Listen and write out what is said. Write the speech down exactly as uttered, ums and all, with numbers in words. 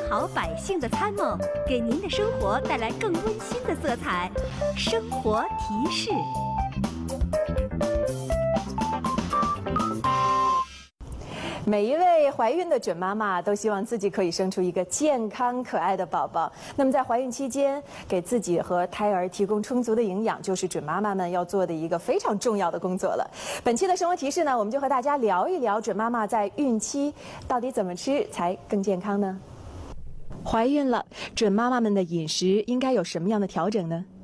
好百姓的参谋，给您的生活带来更温馨的色彩。生活提示。 每一位怀孕的准妈妈都希望自己可以生出一个健康可爱的宝宝。那么在怀孕期间，给自己和胎儿提供充足的营养，就是准妈妈们要做的一个非常重要的工作了。本期的生活提示呢，我们就和大家聊一聊准妈妈在孕期到底怎么吃才更健康呢？怀孕了，准妈妈们的饮食应该有什么样的调整呢？